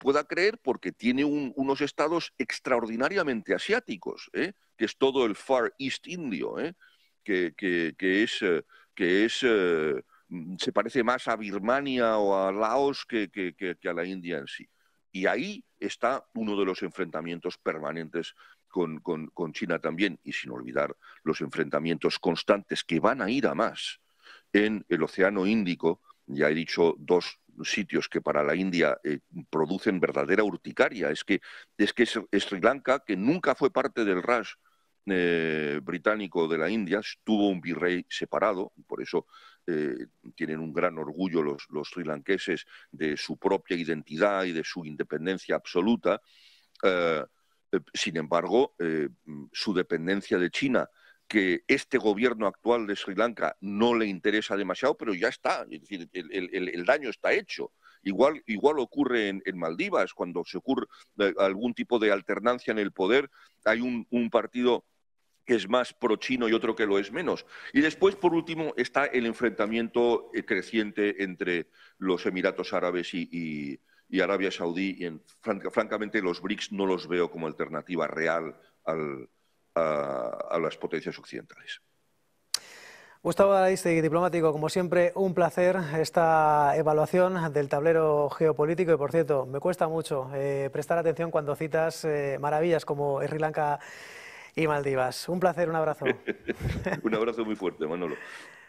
pueda creer porque tiene unos estados extraordinariamente asiáticos, que es todo el Far East indio, que es se parece más a Birmania o a Laos que a la India en sí. Y ahí está uno de los enfrentamientos permanentes con China también, y sin olvidar los enfrentamientos constantes que van a ir a más en el Océano Índico. Ya he dicho dos sitios que para la India producen verdadera urticaria. Es que Sri Lanka, que nunca fue parte del Raj británico de la India, tuvo un virrey separado, por eso tienen un gran orgullo los srilankeses de su propia identidad y de su independencia absoluta. Sin embargo, su dependencia de China, que este gobierno actual de Sri Lanka no le interesa demasiado, pero ya está, es decir, el daño está hecho. Igual ocurre en Maldivas, cuando se ocurre algún tipo de alternancia en el poder, hay un partido que es más pro-chino y otro que lo es menos. Y después, por último, está el enfrentamiento creciente entre los Emiratos Árabes y Arabia Saudí. Y francamente, los BRICS no los veo como alternativa real a las potencias occidentales. Gustavo Ariztegui, diplomático, como siempre, un placer esta evaluación del tablero geopolítico. Y por cierto, me cuesta mucho prestar atención cuando citas maravillas como Sri Lanka y Maldivas. Un placer, un abrazo. Un abrazo muy fuerte, Manolo.